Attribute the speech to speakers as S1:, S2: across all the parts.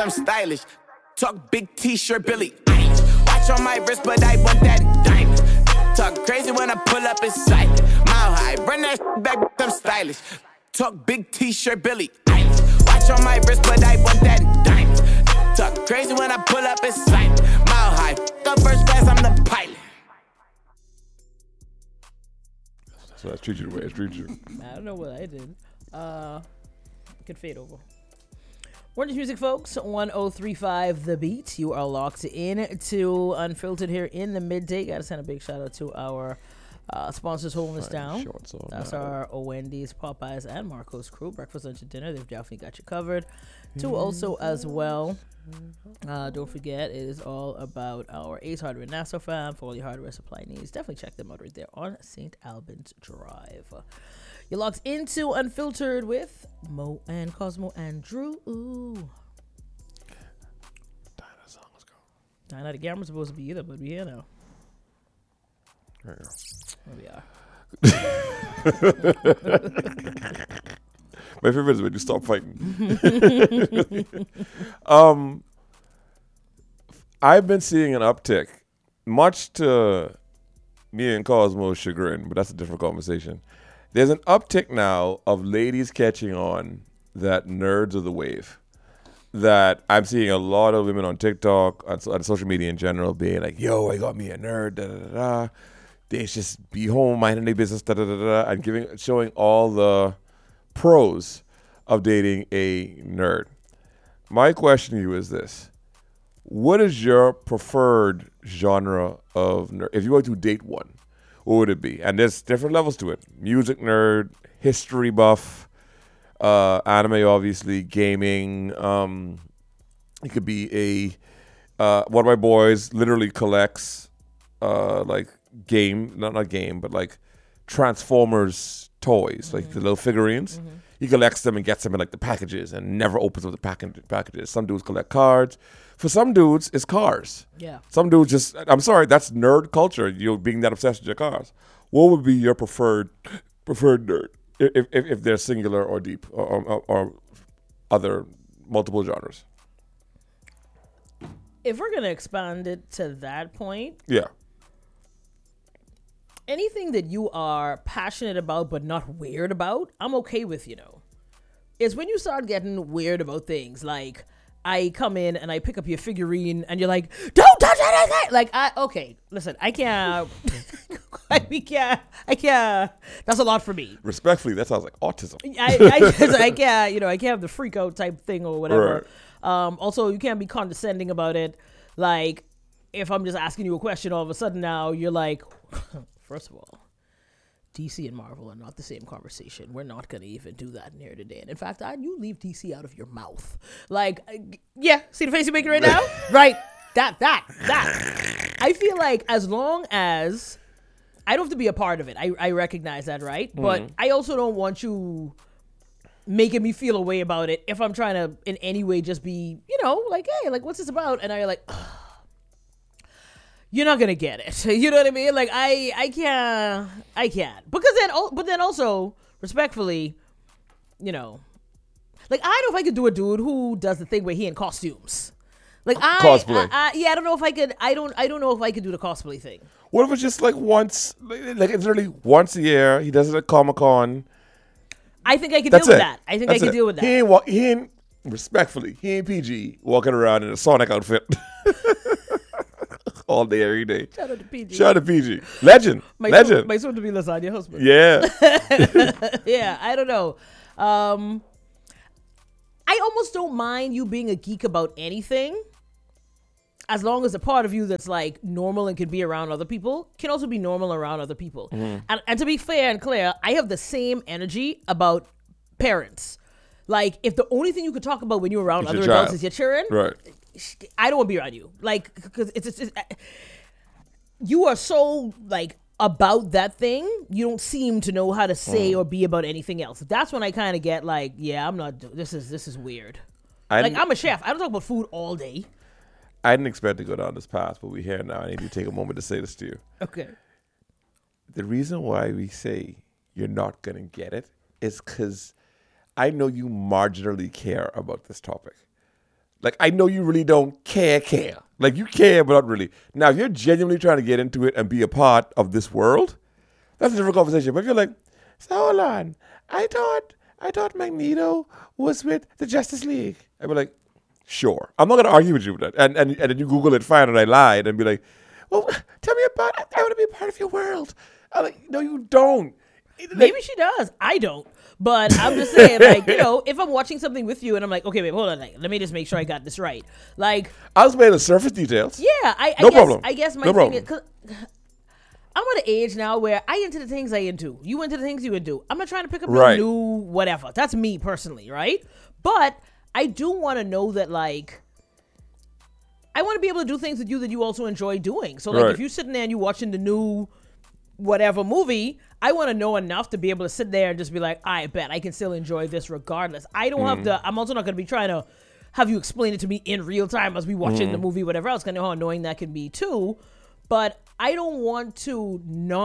S1: I'm stylish. Talk big t-shirt, Billy Eilish. Watch on my wrist, but I want that diamond. Talk crazy when I pull up in sight. Mile high, run that back, I'm stylish. Talk big t-shirt, Billy Eilish. Watch on my wrist, but I want that diamond. Talk crazy when I pull up in sight. Mile high, up first class, I'm the pilot.
S2: So I treat you the way I treat you.
S3: I don't know what I did. Could fade over. Orange Music, folks. 1035 The Beat. You are locked in to Unfiltered here in the midday. Got to send a big shout out to our sponsors holding us down. That's our Wendy's, Popeyes, and Marco's crew. Breakfast, lunch, and dinner. They've definitely got you covered. Too also as well. Don't forget, it is all about our Ace Hardware Nassau fam for all your hardware supply needs. Definitely check them out right there on St. Albans Drive. You're locked into Unfiltered with Mo and Cosmo and Drew.
S2: Dinah song, let's go.
S3: Dinah, the camera's supposed to be either, but we here now.
S2: There you
S3: Here we are.
S2: My favorite is when you stop fighting. I've been seeing an uptick, much to me and Cosmo's chagrin, but that's a different conversation. There's an uptick now of ladies catching on that nerds are the wave. That I'm seeing a lot of women on TikTok, on social media in general, being like, yo, I got me a nerd, da-da-da-da. They just be home, minding their business, da-da-da-da, and showing all the pros of dating a nerd. My question to you is this. What is your preferred genre of nerd? If you were to date one, what would it be? And there's different levels to it. Music nerd, history buff, anime, obviously, gaming. It could be one of my boys literally collects like not game, but like Transformers toys, like the little figurines. Mm-hmm. He collects them and gets them in like the packages and never opens up the packages. Some dudes collect cards. For some dudes, it's cars. Yeah. Some dudes just, I'm sorry, that's nerd culture. You being that obsessed with your cars. What would be your preferred nerd if they're singular or deep or other multiple genres?
S3: If we're gonna expand it to that point,
S2: yeah.
S3: Anything that you are passionate about but not weird about, I'm okay with, It's when you start getting weird about things. Like, I come in and I pick up your figurine and you're like, don't touch anything! Like, okay, listen, I can't. I can't. That's a lot for me.
S2: Respectfully, that sounds like autism.
S3: I can't, I can't have the freak out type thing or whatever. Right. Also, you can't be condescending about it. Like, if I'm just asking you a question, all of a sudden now you're like, first of all, DC and Marvel are not the same conversation. We're not going to even do that in here today. And in fact, you leave DC out of your mouth. Like, yeah, see the face you're making right now? Right. That. I feel like as long as I don't have to be a part of it, I recognize that, right? Mm-hmm. But I also don't want you making me feel a way about it if I'm trying to in any way just be, like, hey, like, what's this about? And you're like, ugh. You're not gonna get it. You know what I mean? Like I can't. But then also respectfully, like I don't know if I could do a dude who does the thing where he in costumes. Like
S2: cosplay.
S3: I don't know if I could. I don't know if I could do the cosplay thing.
S2: What if it's just like once, like it's literally once a year? He does it at Comic-Con.
S3: I think I could deal with that. I think I could deal with that.
S2: He ain't respectfully. He ain't PG walking around in a Sonic outfit. All day, every day. Shout out to PG. Legend.
S3: My soon to be lasagna husband.
S2: Yeah.
S3: Yeah, I don't know. I almost don't mind you being a geek about anything, as long as a part of you that's like normal and can be around other people can also be normal around other people. Mm-hmm. And to be fair and clear, I have the same energy about parents. Like, if the only thing you could talk about when you're around other adults is your children, right? I don't want to be around you. Like, because it's you are so like about that thing, you don't seem to know how to say or be about anything else. That's when I kind of get like, yeah, I'm not. This is weird. I'm a chef. I don't talk about food all day.
S2: I didn't expect to go down this path, but we're here now. I need to take a moment to say this to you.
S3: Okay.
S2: The reason why we say you're not gonna get it is because I know you marginally care about this topic. Like, I know you really don't care. Like, you care, but not really. Now, if you're genuinely trying to get into it and be a part of this world, that's a different conversation. But if you're like, so hold on, I thought Magneto was with the Justice League. I'd be like, sure. I'm not going to argue with you with that. And then you Google it, find and I lied, and be like, well, tell me about it. I want to be a part of your world. I'm like, no, you don't.
S3: Maybe she does. I don't. But I'm just saying, like, you know, if I'm watching something with you and I'm like, okay, babe, hold on, like, let me just make sure I got this right. Like,
S2: I was made the surface details.
S3: Yeah,
S2: No problem.
S3: I guess my
S2: No
S3: thing
S2: problem.
S3: is, cause I'm at an age now where I into the things I into. You into the things you into. I'm not trying to pick up no
S2: Right.
S3: new whatever. That's me personally, right? But I do want to know that, like, I want to be able to do things with you that you also enjoy doing. So, like,
S2: Right.
S3: if you're sitting there and you're watching the new whatever movie, I want to know enough to be able to sit there and just be like, I bet I can still enjoy this regardless. I don't have to, I'm also not going to be trying to have you explain it to me in real time as we watching the movie, whatever else. I know how annoying that can be too. But I don't want to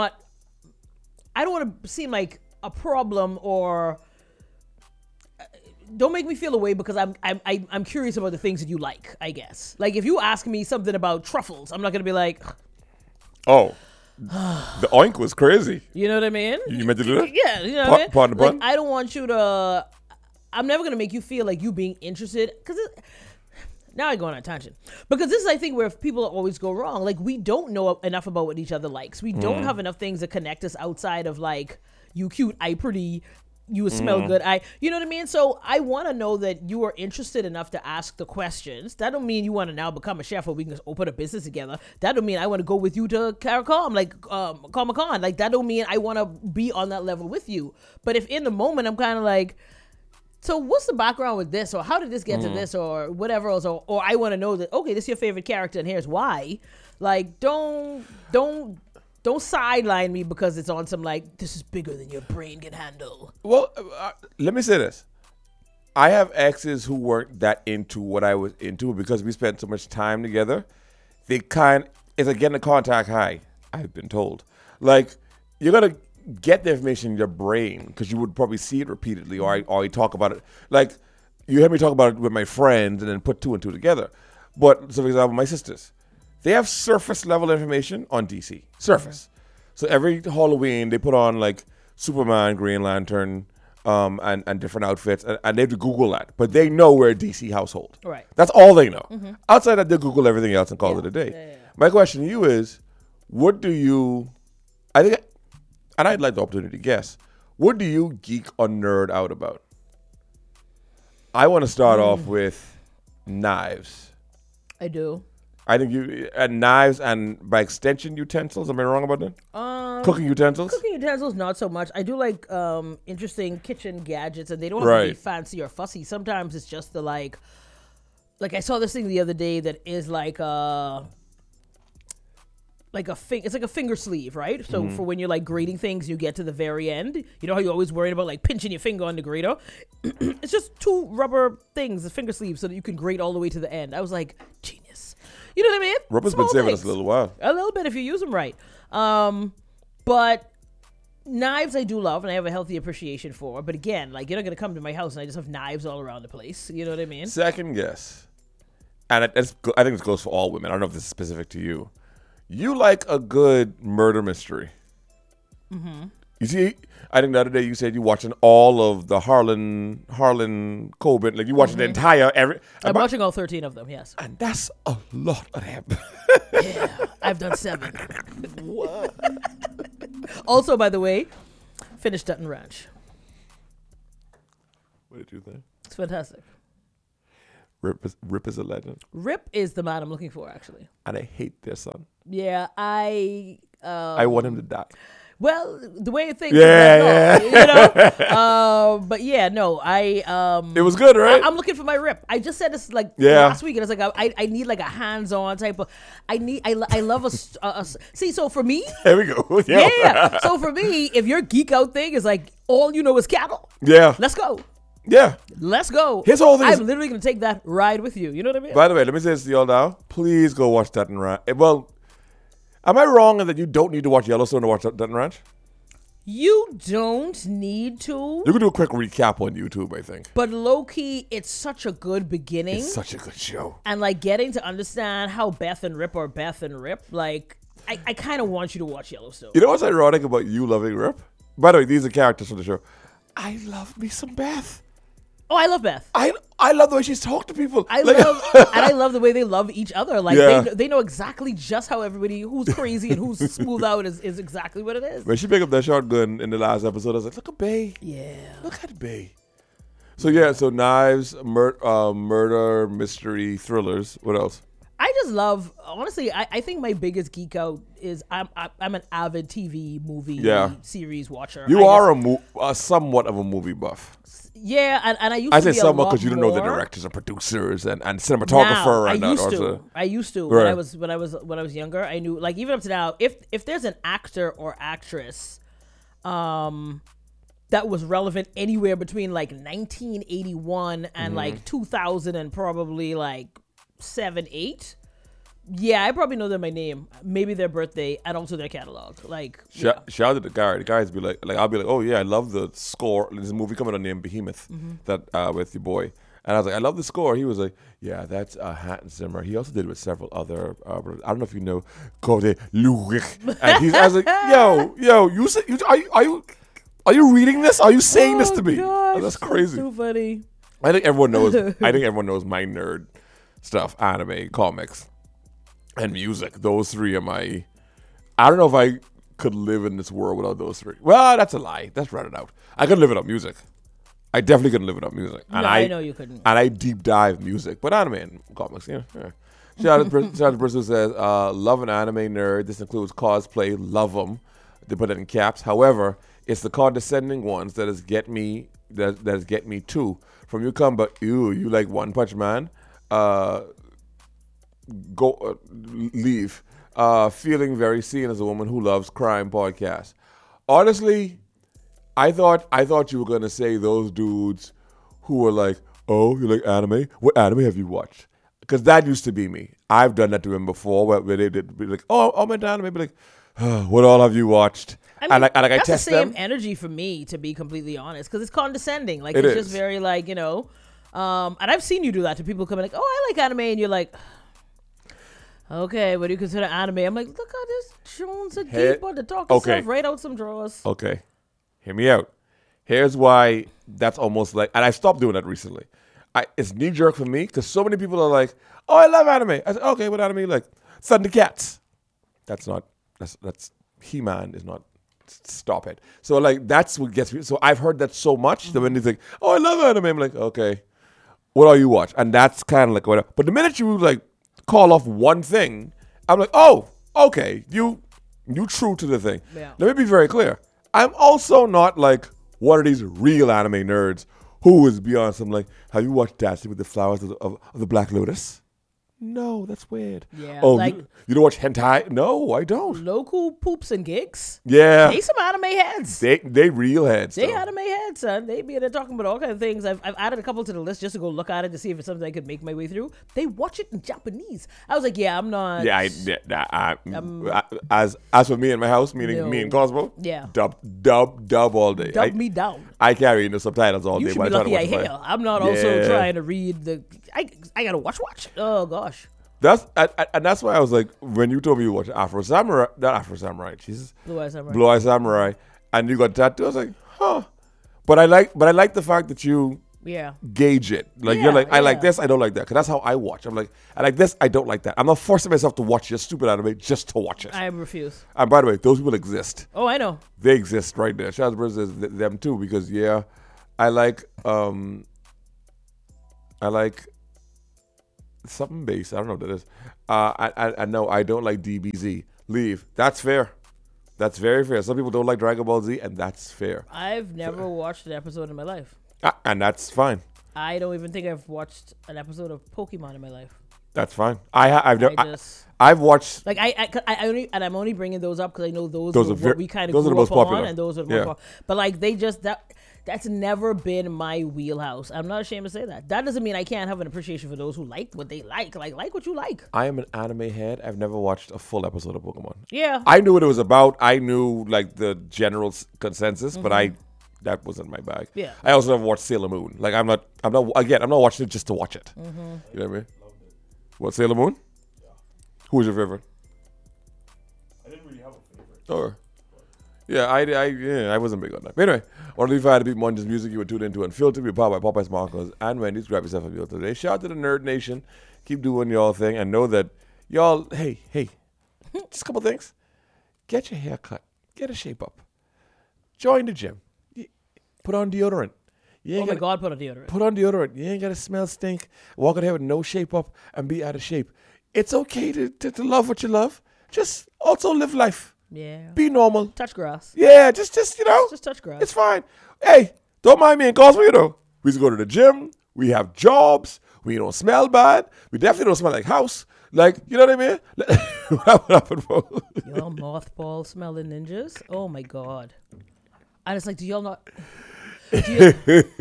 S3: seem like a problem, or don't make me feel away because I'm curious about the things that you like, I guess. Like, if you ask me something about truffles, I'm not going to be like,
S2: Oh, the oink was crazy.
S3: you know what I mean?
S2: You meant to do that?
S3: Yeah, you know what I mean?
S2: Pardon the
S3: Like,
S2: pun?
S3: I don't want you to. I'm never gonna make you feel like you being interested, because now I go on a tangent, because this is, I think, where people always go wrong. Like, we don't know enough about what each other likes. We don't have enough things that connect us outside of, like, you cute, I pretty, you smell good, you know what I mean? So I want to know that you are interested enough to ask the questions. That don't mean you want to now become a chef or we can just open a business together. That don't mean I want to go with you to CARICOM, like Comic-Con. Like, that don't mean I want to be on that level with you. But if in the moment I'm kind of like, so what's the background with this, or how did this get to this, or whatever else, or I want to know that, okay, this is your favorite character and here's why. Like, don't sideline me because it's on some, like, this is bigger than your brain can handle.
S2: Well, let me say this. I have exes who weren't that into what I was into because we spent so much time together. It's like getting a contact high, I've been told. Like, you're going to get the information in your brain because you would probably see it repeatedly, or I talk about it. Like, you hear me talk about it with my friends and then put two and two together. But, so for example, my sisters, they have surface level information on DC. Surface. So every Halloween, they put on, like, Superman, Green Lantern, and different outfits, and they have to Google that. But they know we're a DC household.
S3: Right.
S2: That's all they know. Outside that, they Google everything else and call it a day.
S3: Yeah.
S2: My question to you is, what do you, and I'd like the opportunity to guess, what do you geek or nerd out about? I want to start off with knives.
S3: I do.
S2: I think knives and, by extension, utensils. Am I wrong about that? Cooking utensils?
S3: Cooking utensils, not so much. I do like interesting kitchen gadgets, and they don't have to be fancy or fussy. Sometimes it's just the, like I saw this thing the other day that is like it's like a finger sleeve, right? So for when you're, like, grating things, you get to the very end. You know how you're always worried about, like, pinching your finger on the grater? It's just two rubber things, the finger sleeves, so that you can grate all the way to the end. I was like, genius. You know what I mean?
S2: Rubber's
S3: Small
S2: been saving
S3: things.
S2: us a little while.
S3: A little bit if you use them right. But knives I do love, and I have a healthy appreciation for. But again, like, you're not going to come to my house and I just have knives all around the place. You know what I mean?
S2: Second guess, and I think this goes for all women. I don't know if this is specific to you. You like a good murder mystery. Mm-hmm. You see, I think the other day you said you're watching all of the Harlan Coben. Like, you watching the entire
S3: I'm watching all 13 of them, yes.
S2: and that's a lot of them.
S3: Yeah, I've done 7. What? Also, by the way, finished Dutton Ranch.
S2: What did you think?
S3: It's fantastic.
S2: Rip is a legend,
S3: Rip is the man I'm looking for, actually.
S2: and I hate their son.
S3: Yeah, I
S2: want him to die.
S3: Well, the way you think,
S2: Yeah.
S3: you know. But yeah, no,
S2: It was good, right?
S3: I'm looking for my Rip. I just said this like
S2: Yeah.
S3: last week, and it's like I need like a hands-on type of. I love a see. So for me,
S2: There we go.
S3: yeah. So for me, if your geek out thing is like all you know is cattle,
S2: Yeah.
S3: let's go.
S2: Yeah.
S3: Let's go.
S2: His whole thing is-
S3: I'm literally gonna take that ride with you. You know what I mean?
S2: By the way, let me say this to y'all now. Please go watch Dutton Ranch. Well, am I wrong in that you don't need to watch Yellowstone to watch Dutton Ranch?
S3: You don't need to.
S2: You can do a quick recap on YouTube, I think.
S3: But low-key, it's such a good beginning.
S2: It's such a good show.
S3: And, like, getting to understand how Beth and Rip are Beth and Rip, like, I kind of want you to watch Yellowstone.
S2: You know what's ironic about you loving Rip? By the way, these are characters from the show. I love me some Beth.
S3: Oh, I love Beth.
S2: I love the way she's talked to people.
S3: I love the way they love each other. Like they know exactly just how everybody who's crazy and who's smooth out is exactly what it is.
S2: When she picked up that shotgun in the last episode, I was like, look at Bay.
S3: Yeah.
S2: Look at Bay. So Knives, murder, mystery, thrillers. What else?
S3: I just love, honestly, I think my biggest geek out is I'm an avid TV movie series watcher.
S2: You are somewhat of a movie buff.
S3: Yeah, and I used to be
S2: say somewhat
S3: because
S2: you don't know the directors and producers and cinematographer.
S3: I used to right. when I was younger. I knew, like, even up to now, if there's an actor or actress, that was relevant anywhere between like 1981 and like 2000 and probably like 7, 8. Yeah, I probably know them by name, maybe their birthday, and also their catalog. Like,
S2: shout out to the guy. The guys be like I'll be like, oh yeah, I love the score. There's a movie coming on named Behemoth that with your boy, and I was like, I love the score. He was like, yeah, that's Hans Zimmer. He also did it with several other. I don't know if you know Code Lurik. And I was like, yo, you said are you reading this? Are you saying this to me?
S3: Gosh,
S2: that's crazy.
S3: So funny.
S2: I think everyone knows. My nerd stuff: anime, comics, and music. Those three are my. I don't know if I could live in this world without those three. Well, that's a lie. That's running out. I could live without music. I definitely couldn't live without music. And
S3: I know you couldn't.
S2: And I deep dive music, but anime and comics, yeah. Shout out to the person who says, love an anime nerd. This includes cosplay. Love them. They put it in caps. However, it's the condescending ones that has get me too. From you come, but you like One Punch Man. Leave. Feeling very seen as a woman who loves crime podcast. Honestly, I thought you were gonna say those dudes who were like, oh, you like anime? What anime have you watched? Because that used to be me. I've done that to him before, where they did be like, oh, I'm into anime. Be like, what all have you watched?
S3: I mean,
S2: I
S3: that's
S2: test
S3: the same
S2: them.
S3: energy for me, to be completely honest, because it's condescending. Like,
S2: It
S3: it's
S2: is.
S3: just very like, and I've seen you do that to people coming like, oh, I like anime, and you're like, okay, what do you consider anime? I'm like, look how this Jones a geek about to talk himself right out some drawers.
S2: Okay, hear me out. Here's why that's almost like, and I stopped doing that recently. It's knee jerk for me because so many people are like, oh, I love anime. I said, okay, what anime you like? Thundercats. That's He-Man is not. Stop it. So like that's what gets me. So I've heard that so much that when they think, oh, I love anime, I'm like, okay, what are you watch? And that's kind of like whatever. But the minute you like call off one thing, I'm like, oh, okay, you true to the thing.
S3: Yeah.
S2: Let me be very clear. I'm also not like one of these real anime nerds who is beyond some like, have you watched Dancing with the Flowers of the Black Lotus? No, that's weird.
S3: Yeah,
S2: oh,
S3: like,
S2: you don't watch hentai? No, I don't.
S3: Local poops and gigs.
S2: Yeah.
S3: They some anime heads.
S2: They real heads.
S3: They
S2: though.
S3: anime heads, son. They be there talking about all kinds of things. I've added a couple to the list just to go look at it to see if it's something I could make my way through. They watch it in Japanese. I was like, yeah, I'm not.
S2: Yeah, as for me in my house, meaning me and Cosmo.
S3: Yeah.
S2: Dub all day.
S3: Dub me down.
S2: I carry the subtitles all
S3: You
S2: day.
S3: should be lucky I hear. I'm not also trying to read the. I gotta watch. Oh gosh.
S2: That's why I was like, when you told me you watch Afro Samurai, not Afro Samurai, Jesus,
S3: Blue
S2: Eye Samurai, and you got tattoo. I was like, huh. But I like the fact that you gauge it. Like you're like, I like this, I don't like that. Cause that's how I watch. I'm like, I like this, I don't like that. I'm not forcing myself to watch your stupid anime just to watch it.
S3: I refuse.
S2: And by the way, those people exist.
S3: Oh, I know.
S2: They exist right there. Shout out to Brothers, them too, because I like something base. I don't know what that is. I know I don't like DBZ. Leave. That's fair. That's very fair. Some people don't like Dragon Ball Z, and that's fair.
S3: I've never watched an episode in my life.
S2: And that's fine.
S3: I don't even think I've watched an episode of Pokemon in my life.
S2: That's fine. I've watched.
S3: Like I'm only bringing those up because I know those
S2: are
S3: what we kind of
S2: those
S3: grew
S2: are the most
S3: up
S2: popular.
S3: on, and those are the most popular. But like they just That's never been my wheelhouse. I'm not ashamed to say that. That doesn't mean I can't have an appreciation for those who like what they like. Like what you like.
S2: I am an anime head. I've never watched a full episode of Pokemon.
S3: Yeah.
S2: I knew what it was about. I knew like the general consensus, but that wasn't my bag.
S3: Yeah.
S2: I also never watched Sailor Moon. Like I'm not watching it just to watch it. You know what I mean? What, Sailor Moon? Yeah. Who was your favorite?
S4: I didn't really have a favorite.
S2: Oh. Yeah, I wasn't big on that. But anyway, one of the 5 to beat Munch's music you were tuned into Unfiltered. We're powered by Popeyes Marcos and Wendy's. Grab yourself a meal today. Shout out to the Nerd Nation. Keep doing y'all thing and know that y'all, hey, just a couple things. Get your hair cut. Get a shape up. Join the gym. Put on deodorant.
S3: Oh my God, put on deodorant.
S2: Put on deodorant. You ain't got to smell stink. Walk out here with no shape up and be out of shape. It's okay to love what you love. Just also live life.
S3: Yeah.
S2: Be normal.
S3: Touch grass.
S2: Yeah, just you know.
S3: Just touch grass.
S2: It's fine. Hey, don't mind me and Cosmo, you know. We just go to the gym. We have jobs. We don't smell bad. We definitely don't smell like house. Like, you know what I mean? What happened, bro?
S3: Y'all mothball smelling ninjas? Oh my God. I was like, do y'all not? I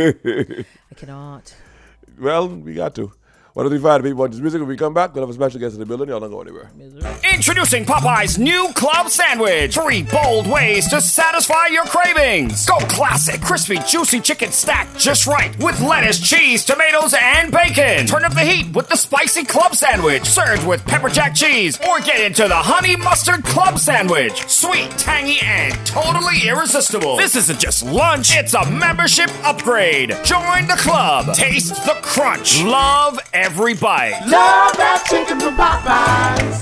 S3: cannot.
S2: Well, we got to. 135 to beat Munch's music. When we come back, we'll have a special guest in the building. Y'all don't go anywhere.
S5: Introducing Popeye's new club sandwich. 3 bold ways to satisfy your cravings. Go classic, crispy, juicy chicken stacked just right with lettuce, cheese, tomatoes, and bacon. Turn up the heat with the spicy club sandwich. Served with pepper jack cheese. Or get into the honey mustard club sandwich. Sweet, tangy, and totally irresistible. This isn't just lunch. It's a membership upgrade. Join the club. Taste the crunch. Love every bite.
S1: Love that chicken from Popeyes.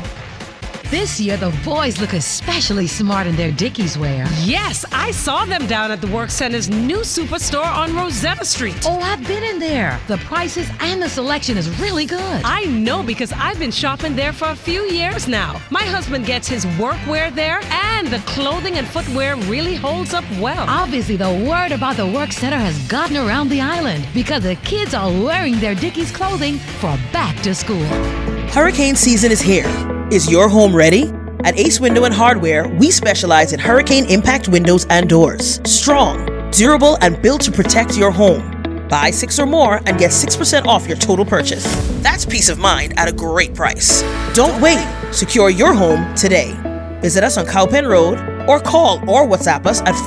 S6: This year, the boys look especially smart in their Dickies wear.
S7: Yes, I saw them down at the Work Center's new superstore on Rosetta Street.
S6: Oh, I've been in there. The prices and the selection is really good.
S7: I know because I've been shopping there for a few years now. My husband gets his workwear there, and the clothing and footwear really holds up well.
S6: Obviously, the word about the Work Center has gotten around the island because the kids are wearing their Dickies clothing for back to school.
S8: Hurricane season is here. Is your home ready? At Ace Window and Hardware, we specialize in hurricane impact windows and doors. Strong, durable, and built to protect your home. Buy 6 or more and get 6% off your total purchase. That's peace of mind at a great price. Don't wait. Secure your home today. Visit us on Cowpen Road or call or WhatsApp us at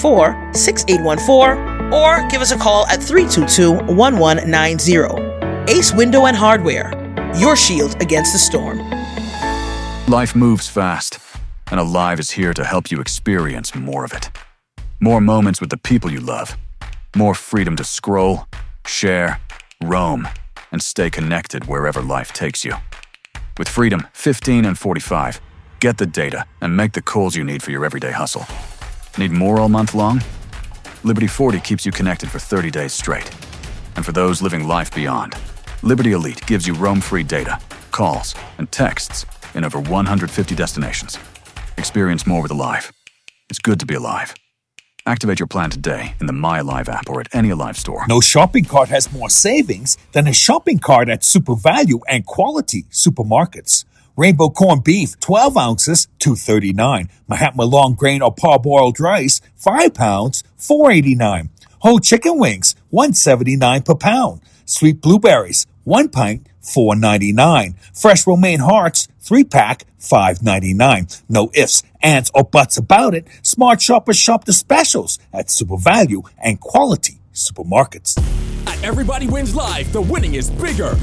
S8: 434-6814 or give us a call at 322-1190. Ace Window and Hardware, your shield against the storm.
S9: Life moves fast, and Alive is here to help you experience more of it. More moments with the people you love. More freedom to scroll, share, roam, and stay connected wherever life takes you. With Freedom 15 and 45, get the data and make the calls you need for your everyday hustle. Need more all month long? Liberty 40 keeps you connected for 30 days straight. And for those living life beyond, Liberty Elite gives you roam-free data, calls, and texts in over 150 destinations. Experience more with Alive. It's good to be alive. Activate your plan today in the My Alive app or at any Alive store.
S10: No shopping cart has more savings than a shopping cart at Super Value and Quality Supermarkets. Rainbow corned beef, 12 ounces, $2.39. Mahatma long grain or parboiled rice, 5 pounds, $4.89. Whole chicken wings, $1.79 per pound. Sweet blueberries, 1 pint, $4.99. Fresh romaine hearts, 3-pack, $5.99. No ifs, ands, or buts about it. Smart shoppers shop the specials at Super Value and Quality Supermarkets.
S11: At Everybody Wins Live, the winning is bigger.